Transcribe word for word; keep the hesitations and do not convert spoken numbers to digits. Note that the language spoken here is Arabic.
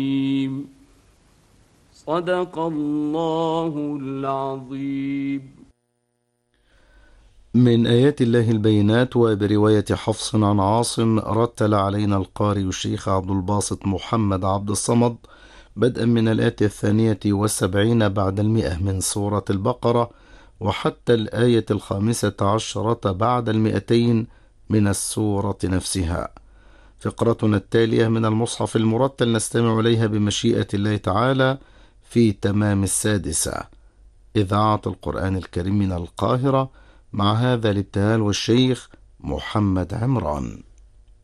صدق الله العظيم. من آيات الله البينات. وبرواية حفص عن عاصم رتل علينا القارئ الشيخ عبد الباسط محمد عبد الصمد بدءا من الآية الثانية والسبعين بعد المئة من سورة البقرة وحتى الآية الخامسة عشرة بعد المئتين من السورة نفسها. فقرتنا التالية من المصحف المرتل نستمع إليها بمشيئة الله تعالى في تمام السادسة. إذاعة القرآن الكريم من القاهرة، مع هذا الابتهال والشيخ محمد عمران.